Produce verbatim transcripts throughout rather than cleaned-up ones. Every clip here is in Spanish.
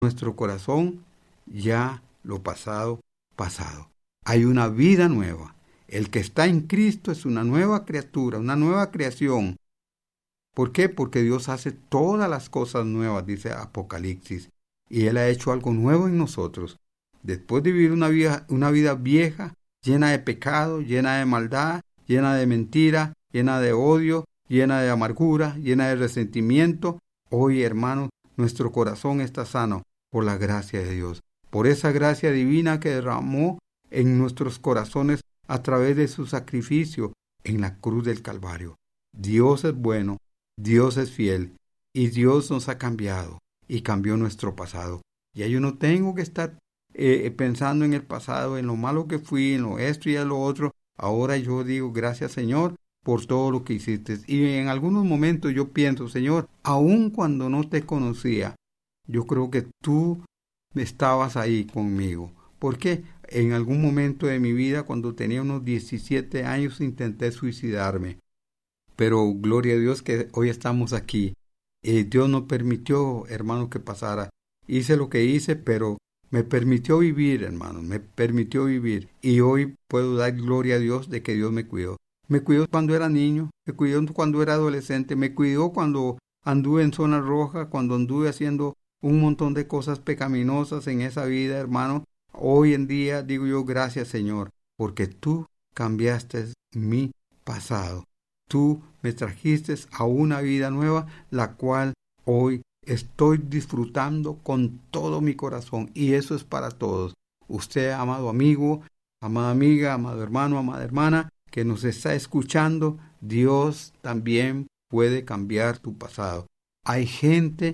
nuestro corazón, ya lo pasado, pasado. Hay una vida nueva. El que está en Cristo es una nueva criatura, una nueva creación. ¿Por qué? Porque Dios hace todas las cosas nuevas, dice Apocalipsis. Y Él ha hecho algo nuevo en nosotros. Después de vivir una vida, una vida vieja, llena de pecado, llena de maldad, llena de mentira, llena de odio, llena de amargura, llena de resentimiento, hoy, hermanos, nuestro corazón está sano por la gracia de Dios. Por esa gracia divina que derramó en nuestros corazones a través de su sacrificio en la cruz del Calvario. Dios es bueno, Dios es fiel y Dios nos ha cambiado y cambió nuestro pasado. Ya yo no tengo que estar eh, pensando en el pasado, en lo malo que fui, en lo esto y en lo otro. Ahora yo digo, gracias Señor por todo lo que hiciste. Y en algunos momentos yo pienso, Señor, aun cuando no te conocía, yo creo que tú estabas ahí conmigo. ¿Por qué? En algún momento de mi vida, cuando tenía unos diecisiete años, intenté suicidarme. Pero gloria a Dios que hoy estamos aquí. Eh, Dios no permitió, hermano, que pasara. Hice lo que hice, pero me permitió vivir, hermano, me permitió vivir. Y hoy puedo dar gloria a Dios de que Dios me cuidó. Me cuidó cuando era niño, me cuidó cuando era adolescente, me cuidó cuando anduve en zona roja, cuando anduve haciendo un montón de cosas pecaminosas en esa vida, hermano. Hoy en día digo yo, gracias Señor, porque tú cambiaste mi pasado. Tú me trajiste a una vida nueva, la cual hoy estoy disfrutando con todo mi corazón. Y eso es para todos. Usted, amado amigo, amada amiga, amado hermano, amada hermana, que nos está escuchando, Dios también puede cambiar tu pasado. Hay gente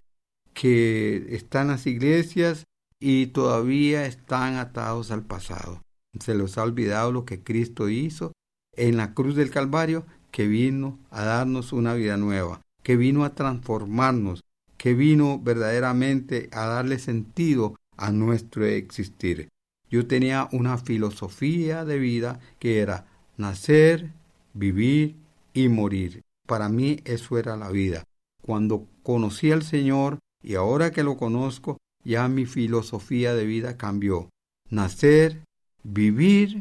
que está en las iglesias y todavía están atados al pasado. Se les ha olvidado lo que Cristo hizo en la cruz del Calvario, que vino a darnos una vida nueva, que vino a transformarnos, que vino verdaderamente a darle sentido a nuestro existir. Yo tenía una filosofía de vida que era nacer, vivir y morir. Para mí eso era la vida. Cuando conocí al Señor y ahora que lo conozco, ya mi filosofía de vida cambió. Nacer, vivir,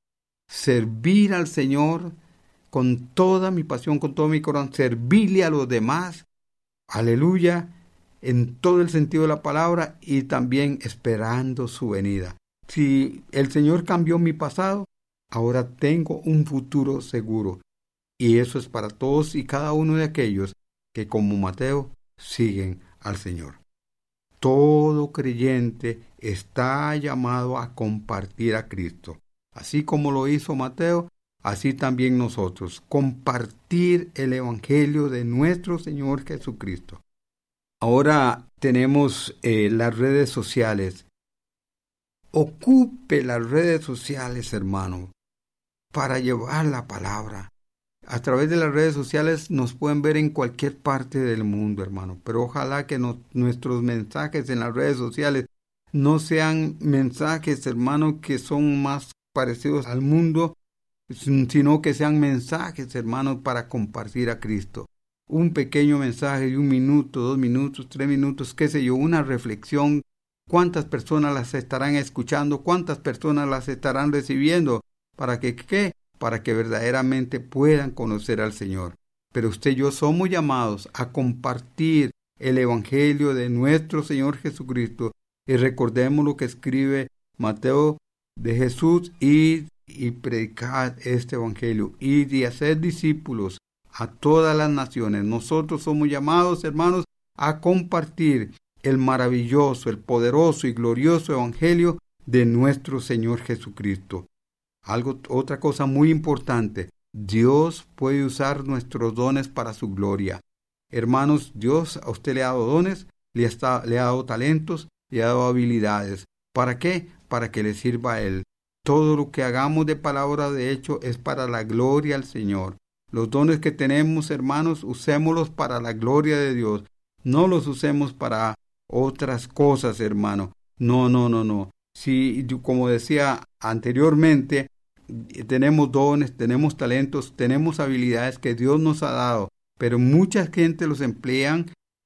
servir al Señor con toda mi pasión, con todo mi corazón, servirle a los demás, aleluya, en todo el sentido de la palabra y también esperando su venida. Si el Señor cambió mi pasado, ahora tengo un futuro seguro. Y eso es para todos y cada uno de aquellos que como Mateo siguen al Señor. Todo creyente está llamado a compartir a Cristo. Así como lo hizo Mateo, así también nosotros. Compartir el Evangelio de nuestro Señor Jesucristo. Ahora tenemos eh, las redes sociales. Ocupe las redes sociales, hermano, para llevar la palabra. A través de las redes sociales nos pueden ver en cualquier parte del mundo, hermano. Pero ojalá que no, nuestros mensajes en las redes sociales no sean mensajes, hermano, que son más parecidos al mundo, sino que sean mensajes, hermano, para compartir a Cristo. Un pequeño mensaje de un minuto, dos minutos, tres minutos, qué sé yo, una reflexión. ¿Cuántas personas las estarán escuchando? ¿Cuántas personas las estarán recibiendo? ¿Para que qué? Para que verdaderamente puedan conocer al Señor. Pero usted y yo somos llamados a compartir el Evangelio de nuestro Señor Jesucristo. Y recordemos lo que escribe Mateo de Jesús, id y predicad este Evangelio, id y hacer discípulos a todas las naciones. Nosotros somos llamados, hermanos, a compartir el maravilloso, el poderoso y glorioso Evangelio de nuestro Señor Jesucristo. Algo, otra cosa muy importante, Dios puede usar nuestros dones para su gloria. Hermanos, Dios a usted le ha dado dones, le, está, le ha dado talentos, le ha dado habilidades. ¿Para qué? Para que le sirva a Él. Todo lo que hagamos de palabra de hecho es para la gloria al Señor. Los dones que tenemos, hermanos, usémoslos para la gloria de Dios. No los usemos para otras cosas, hermano. No, no, no, no. Si, como decía anteriormente, tenemos dones, tenemos talentos, tenemos habilidades que Dios nos ha dado, pero mucha gente los emplean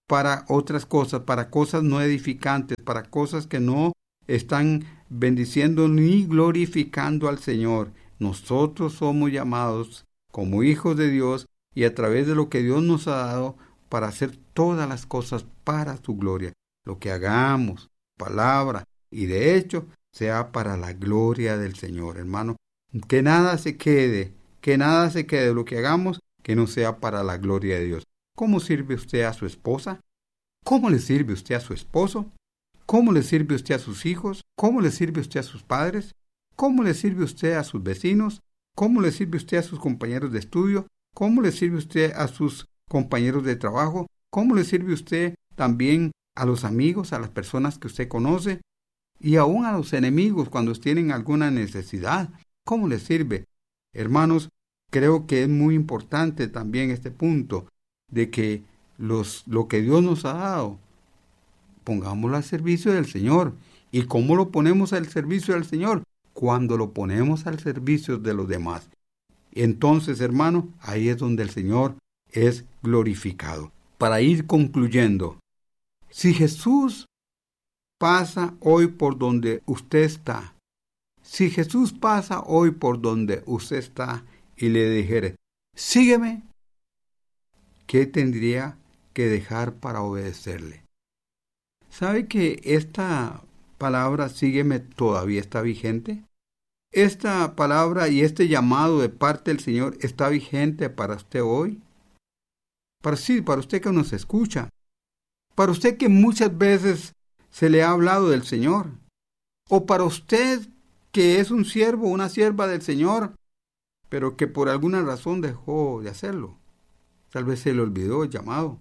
para otras cosas, para cosas no edificantes, para cosas que no están bendiciendo ni glorificando al Señor. Nosotros somos llamados como hijos de Dios y a través de lo que Dios nos ha dado para hacer todas las cosas para su gloria. Lo que hagamos, palabra y de hecho, sea para la gloria del Señor, hermano. Que nada se quede, que nada se quede de lo que hagamos, que no sea para la gloria de Dios. ¿Cómo sirve usted a su esposa? ¿Cómo le sirve usted a su esposo? ¿Cómo le sirve usted a sus hijos? ¿Cómo le sirve usted a sus padres? ¿Cómo le sirve usted a sus vecinos? ¿Cómo le sirve usted a sus compañeros de estudio? ¿Cómo le sirve usted a sus compañeros de trabajo? ¿Cómo le sirve usted también a los amigos, a las personas que usted conoce? Y aún a los enemigos cuando tienen alguna necesidad. ¿Cómo le sirve? Hermanos, creo que es muy importante también este punto de que los, lo que Dios nos ha dado, pongámoslo al servicio del Señor. ¿Y cómo lo ponemos al servicio del Señor? Cuando lo ponemos al servicio de los demás. Entonces, hermano, ahí es donde el Señor es glorificado. Para ir concluyendo, si Jesús pasa hoy por donde usted está, si Jesús pasa hoy por donde usted está y le dijere, sígueme, ¿qué tendría que dejar para obedecerle? ¿Sabe que esta palabra sígueme todavía está vigente? Esta palabra y este llamado de parte del Señor está vigente para usted hoy. Para sí, para usted que nos escucha. Para usted que muchas veces se le ha hablado del Señor. O para usted que es un siervo, una sierva del Señor, pero que por alguna razón dejó de hacerlo. Tal vez se le olvidó el llamado.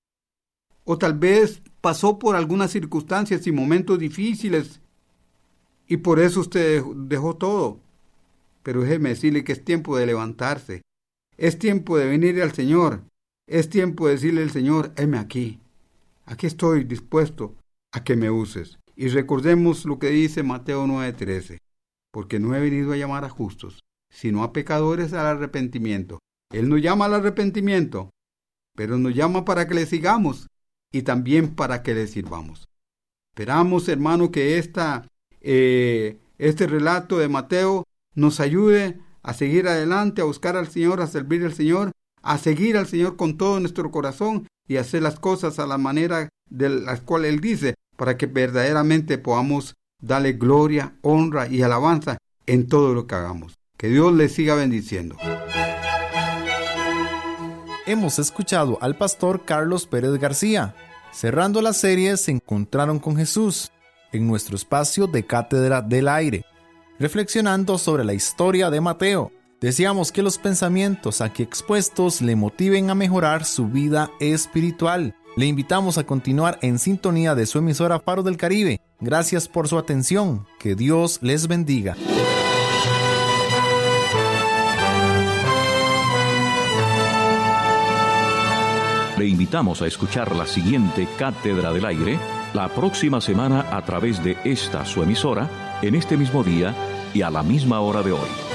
O tal vez pasó por algunas circunstancias y momentos difíciles y por eso usted dejó todo. Pero déjeme decirle que es tiempo de levantarse. Es tiempo de venir al Señor. Es tiempo de decirle al Señor, heme aquí. Aquí estoy dispuesto a que me uses. Y recordemos lo que dice Mateo nueve trece. Porque no he venido a llamar a justos, sino a pecadores al arrepentimiento. Él nos llama al arrepentimiento, pero nos llama para que le sigamos y también para que le sirvamos. Esperamos, hermano, que esta, eh, este relato de Mateo nos ayude a seguir adelante, a buscar al Señor, a servir al Señor, a seguir al Señor con todo nuestro corazón y hacer las cosas a la manera de las cuales Él dice, para que verdaderamente podamos darle gloria, honra y alabanza en todo lo que hagamos. Que Dios les siga bendiciendo. Hemos escuchado al pastor Carlos Pérez García. Cerrando la serie Se encontraron con Jesús, en nuestro espacio de Cátedra del Aire, reflexionando sobre la historia de Mateo. Deseamos que los pensamientos aquí expuestos le motiven a mejorar su vida espiritual. Le invitamos a continuar en sintonía de su emisora Faro del Caribe. Gracias por su atención. Que Dios les bendiga. Le invitamos a escuchar la siguiente Cátedra del Aire la próxima semana a través de esta su emisora, en este mismo día y a la misma hora de hoy.